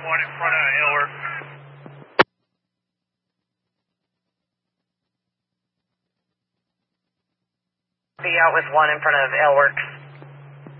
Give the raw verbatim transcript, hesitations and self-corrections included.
one in front of Ailworks. Be out with one in front of Ailworks.